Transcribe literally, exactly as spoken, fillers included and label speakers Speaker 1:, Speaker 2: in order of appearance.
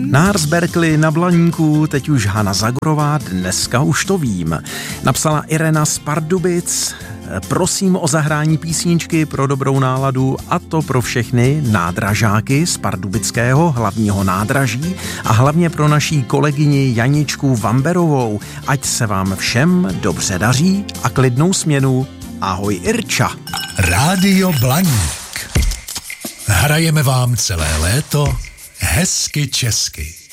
Speaker 1: Nárs Berkeley na Blaníku, teď už Hana Zagorová, dneska už to vím. Napsala Irena z Pardubic, prosím o zahrání písničky pro dobrou náladu, a to pro všechny nádražáky z pardubického hlavního nádraží a hlavně pro naší kolegyni Janičku Vamberovou. Ať se vám všem dobře daří a klidnou směnu. Ahoj Irča.
Speaker 2: Rádio Blaník. Hrajeme vám celé léto hezky česky.